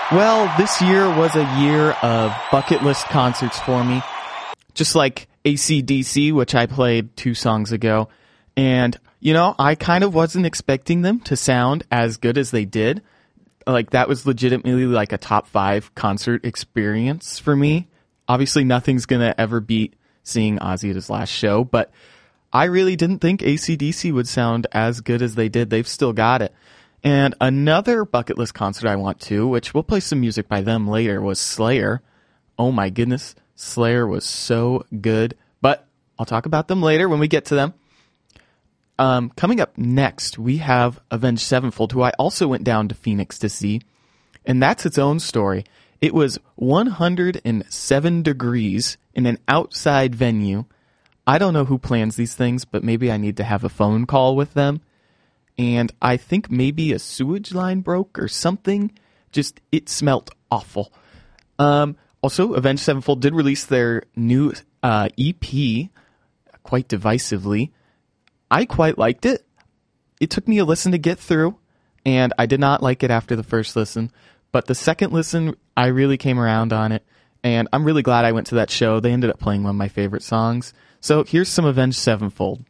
Well, this year was a year of bucket list concerts for me. Just like AC/DC, which I played 2 songs ago. And, I kind of wasn't expecting them to sound as good as they did. Like, that was legitimately like a top 5 concert experience for me. Obviously, nothing's going to ever beat seeing Ozzy at his last show, but I really didn't think AC/DC would sound as good as they did. They've still got it. And another bucket list concert I want to, which we'll play some music by them later, was Slayer. Oh my goodness, Slayer was so good. But I'll talk about them later when we get to them. Coming up next, we have Avenged Sevenfold, who I also went down to Phoenix to see. And that's its own story. It was 107 degrees in an outside venue. I don't know who plans these things, but maybe I need to have a phone call with them. And I think maybe a sewage line broke or something. Just, it smelt awful. Also, Avenged Sevenfold did release their new EP quite divisively. I quite liked it. It took me a listen to get through, and I did not like it after the first listen. But the second listen, I really came around on it, and I'm really glad I went to that show. They ended up playing one of my favorite songs. So here's some Avenged Sevenfold.